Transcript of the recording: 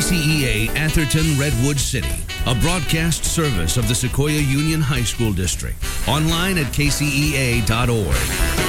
KCEA Atherton Redwood City, a broadcast service of the Sequoia Union High School District. Online at kcea.org.